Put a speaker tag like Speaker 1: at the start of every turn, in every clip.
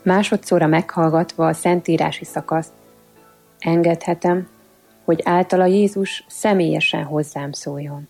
Speaker 1: másodszorra meghallgatva a szentírási szakaszt, engedhetem, hogy általa Jézus személyesen hozzám szóljon.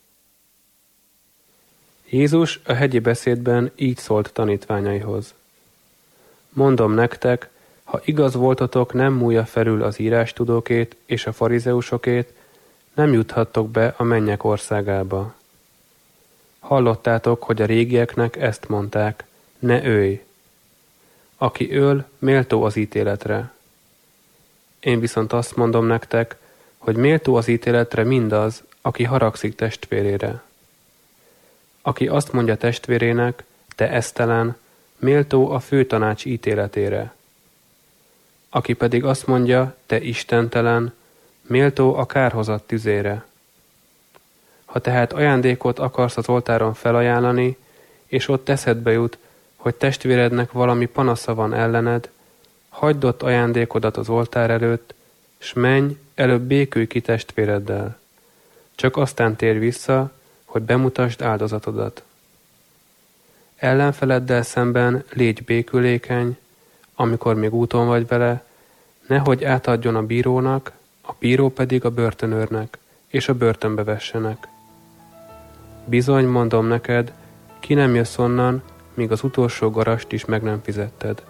Speaker 2: Jézus a hegyi beszédben így szólt tanítványaihoz. Mondom nektek, ha igaz voltatok, nem múlja felül az írástudókét és a farizeusokét, nem juthattok be a mennyek országába. Hallottátok, hogy a régieknek ezt mondták, ne ölj. Aki öl, méltó az ítéletre. Én viszont azt mondom nektek, hogy méltó az ítéletre mindaz, aki haragszik testvérére. Aki azt mondja testvérének, te esztelen, méltó a főtanács ítéletére. Aki pedig azt mondja, te istentelen, méltó a kárhozat tüzére. Ha tehát ajándékot akarsz az oltáron felajánlani, és ott eszedbe jut, hogy testvérednek valami panasza van ellened, hagyd ott ajándékodat az oltár előtt, s menj, előbb békülj ki testvéreddel. Csak aztán térj vissza, hogy bemutasd áldozatodat. Ellenfeleddel szemben légy békülékeny, amikor még úton vagy vele, nehogy átadjon a bírónak, a bíró pedig a börtönőrnek, és a börtönbe vessenek. Bizony, mondom neked, ki nem jössz onnan, míg az utolsó garast is meg nem fizetted.